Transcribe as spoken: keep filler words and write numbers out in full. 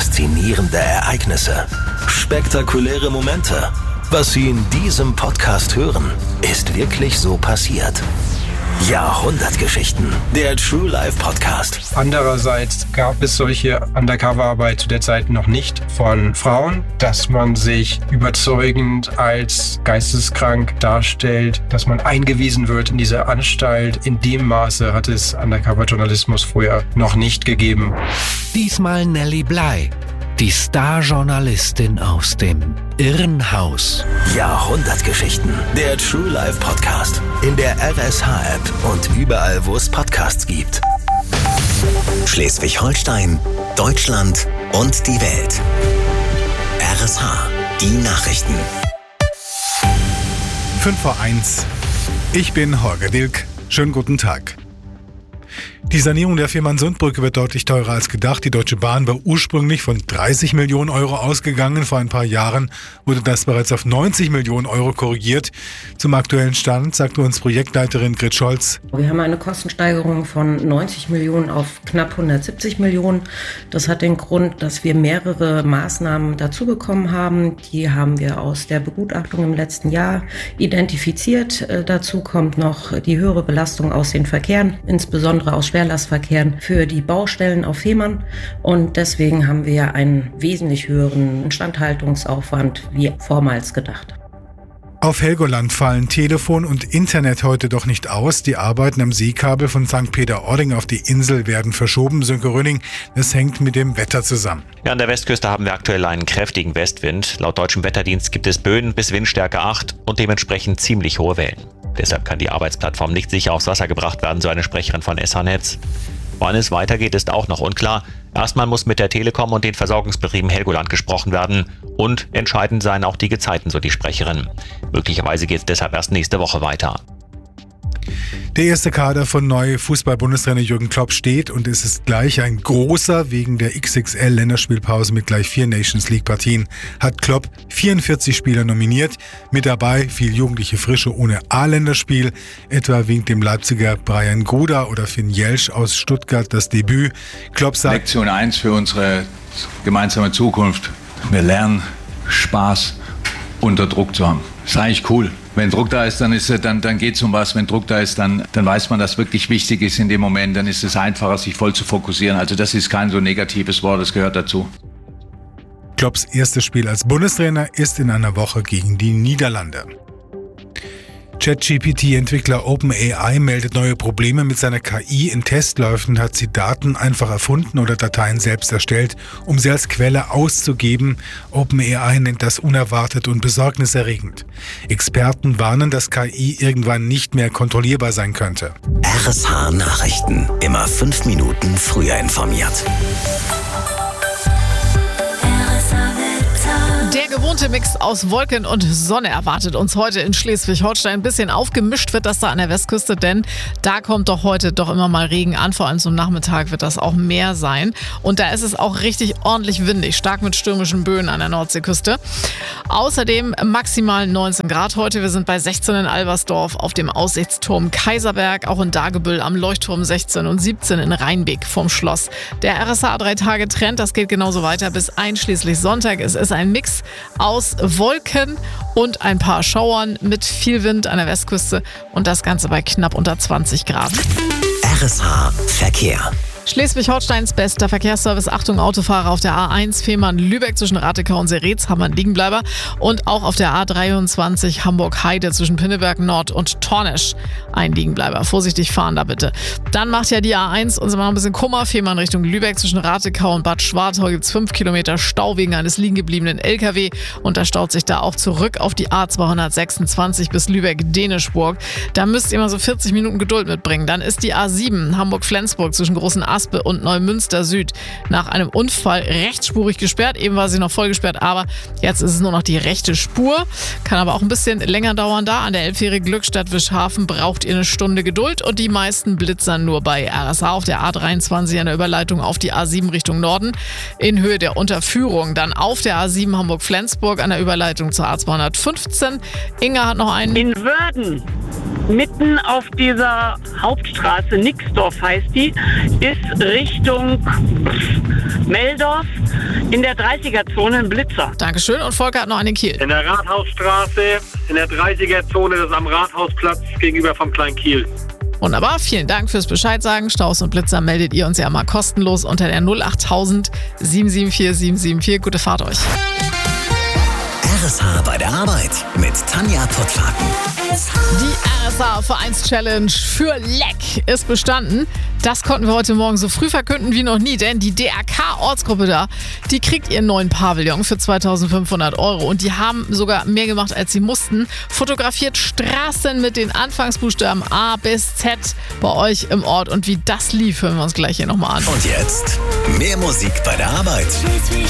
Faszinierende Ereignisse. Spektakuläre Momente. Was Sie in diesem Podcast hören, ist wirklich so passiert. Jahrhundertgeschichten. Der True Life Podcast. Andererseits gab es solche Undercover-Arbeit zu der Zeit noch nicht von Frauen, dass man sich überzeugend als geisteskrank darstellt, dass man eingewiesen wird in diese Anstalt. In dem Maße hat es Undercover-Journalismus vorher noch nicht gegeben. Diesmal Nelly Bly, die Star-Journalistin aus dem Irrenhaus. Jahrhundertgeschichten. Der True Life Podcast. In der R S H-App und überall, wo es Podcasts gibt. Schleswig-Holstein, Deutschland und die Welt. R S H, die Nachrichten. fünf vor eins. Ich bin Holger Dilk. Schönen guten Tag. Die Sanierung der Fehmarnsundbrücke wird deutlich teurer als gedacht. Die Deutsche Bahn war ursprünglich von dreißig Millionen Euro ausgegangen. Vor ein paar Jahren wurde das bereits auf neunzig Millionen Euro korrigiert. Zum aktuellen Stand sagte uns Projektleiterin Grit Scholz: Wir haben eine Kostensteigerung von neunzig Millionen auf knapp hundertsiebzig Millionen. Das hat den Grund, dass wir mehrere Maßnahmen dazu bekommen haben. Die haben wir aus der Begutachtung im letzten Jahr identifiziert. Dazu kommt noch die höhere Belastung aus den Verkehren, insbesondere aus Schwerlastverkehren für die Baustellen auf Fehmarn. Und deswegen haben wir einen wesentlich höheren Instandhaltungsaufwand wie vormals gedacht. Auf Helgoland fallen Telefon und Internet heute doch nicht aus. Die Arbeiten am Seekabel von Sankt Peter-Ording auf die Insel werden verschoben. Sönke Rönning, das hängt mit dem Wetter zusammen. Ja, an der Westküste haben wir aktuell einen kräftigen Westwind. Laut deutschem Wetterdienst gibt es Böen bis Windstärke acht und dementsprechend ziemlich hohe Wellen. Deshalb kann die Arbeitsplattform nicht sicher aufs Wasser gebracht werden, so eine Sprecherin von S H-Netz. Wann es weitergeht, ist auch noch unklar. Erstmal muss mit der Telekom und den Versorgungsbetrieben Helgoland gesprochen werden. Und entscheidend seien auch die Gezeiten, so die Sprecherin. Möglicherweise geht es deshalb erst nächste Woche weiter. Der erste Kader von neue Fußball-Bundestrainer Jürgen Klopp steht und es ist gleich ein großer. Wegen der X X L-Länderspielpause mit gleich vier Nations-League-Partien hat Klopp vierundvierzig Spieler nominiert. Mit dabei viel jugendliche Frische ohne A-Länderspiel. Etwa winkt dem Leipziger Brian Gruda oder Finn Jelsch aus Stuttgart das Debüt. Klopp sagt: Lektion eins für unsere gemeinsame Zukunft. Wir lernen, Spaß unter Druck zu haben. Ist eigentlich cool. Wenn Druck da ist, dann ist dann, dann geht es um was. Wenn Druck da ist, dann, dann weiß man, dass wirklich wichtig ist in dem Moment. Dann ist es einfacher, sich voll zu fokussieren. Also das ist kein so negatives Wort, das gehört dazu. Klopps erstes Spiel als Bundestrainer ist in einer Woche gegen die Niederlande. ChatGPT-Entwickler OpenAI meldet neue Probleme mit seiner K I. In Testläufen hat sie Daten einfach erfunden oder Dateien selbst erstellt, um sie als Quelle auszugeben. OpenAI nennt das unerwartet und besorgniserregend. Experten warnen, dass K I irgendwann nicht mehr kontrollierbar sein könnte. R S H Nachrichten. Immer fünf Minuten früher informiert. Der gewohnte Mix aus Wolken und Sonne erwartet uns heute in Schleswig-Holstein. Ein bisschen aufgemischt wird das da an der Westküste, denn da kommt doch heute doch immer mal Regen an. Vor allem zum Nachmittag wird das auch mehr sein. Und da ist es auch richtig ordentlich windig, stark mit stürmischen Böen an der Nordseeküste. Außerdem maximal neunzehn Grad heute. Wir sind bei sechzehn in Albersdorf auf dem Aussichtsturm Kaiserberg, auch in Dagebüll am Leuchtturm sechzehn und siebzehn in Rheinbeck vom Schloss. Der R S H drei Tage Trend, das geht genauso weiter bis einschließlich Sonntag. Es ist ein Mix aus Wolken und ein paar Schauern mit viel Wind an der Westküste und das Ganze bei knapp unter zwanzig Grad. R S H Verkehr. Schleswig-Holsteins bester Verkehrsservice. Achtung, Autofahrer auf der A eins Fehmarn-Lübeck zwischen Ratekau und Seretz haben einen Liegenbleiber. Und auch auf der A dreiundzwanzig Hamburg-Heide zwischen Pinneberg Nord und Tornesch ein Liegenbleiber. Vorsichtig fahren da bitte. Dann macht ja die A eins uns immer noch ein bisschen Kummer. Fehmarn Richtung Lübeck zwischen Ratekau und Bad Schwartau gibt es fünf Kilometer Stau wegen eines liegengebliebenen L K W. Und da staut sich da auch zurück auf die A zweihundertsechsundzwanzig bis Lübeck-Deneschburg. Da müsst ihr mal so vierzig Minuten Geduld mitbringen. Dann ist die A sieben Hamburg-Flensburg zwischen Großen Aspe und Neumünster Süd nach einem Unfall rechtsspurig gesperrt. Eben war sie noch voll gesperrt, aber jetzt ist es nur noch die rechte Spur. Kann aber auch ein bisschen länger dauern da. An der Elbfähre Glückstadt-Wischhafen braucht ihr eine Stunde Geduld und die meisten blitzern nur bei R S H auf der A dreiundzwanzig an der Überleitung auf die A sieben Richtung Norden in Höhe der Unterführung. Dann auf der A sieben Hamburg-Flensburg an der Überleitung zur A zweihundertfünfzehn. Inga hat noch einen. In Würden mitten auf dieser Hauptstraße, Nixdorf heißt die, ist Richtung Meldorf in der dreißiger-Zone ein Blitzer. Dankeschön. Und Volker hat noch eine Kiel. In der Rathausstraße, in der dreißiger-Zone, das ist am Rathausplatz gegenüber vom Klein Kiel. Wunderbar, vielen Dank fürs Bescheid sagen. Staus und Blitzer meldet ihr uns ja mal kostenlos unter der null achttausend sieben sieben vier sieben sieben vier. Gute Fahrt euch. R S H bei der Arbeit mit Tanja Pottlaken. Die R S H-Vereins-Challenge für Leck ist bestanden. Das konnten wir heute Morgen so früh verkünden wie noch nie, denn die D R K-Ortsgruppe da, die kriegt ihren neuen Pavillon für zweitausendfünfhundert Euro und die haben sogar mehr gemacht, als sie mussten. Fotografiert Straßen mit den Anfangsbuchstaben A bis Z bei euch im Ort und wie das lief, hören wir uns gleich hier nochmal an. Und jetzt mehr Musik bei der Arbeit.